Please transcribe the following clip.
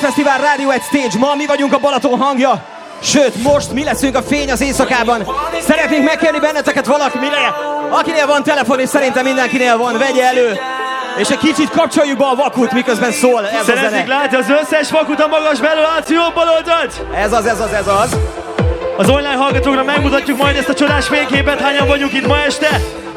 Fesztivál Rádió egy Stage. Ma mi vagyunk a Balaton hangja. Sőt, most mi leszünk a fény az éjszakában. Szeretnénk megkérni benneteket valakinél, akinél van telefon, és szerintem mindenkinél van, vegye elő. És egy kicsit kapcsoljuk be a vakut, miközben szól ez a zene. Szeretnék látni az összes vakut a magas belőláció bal oldalt? Ez az. Az online hallgatókra megmutatjuk majd ezt a csodás fényképet, hányan vagyunk itt ma este.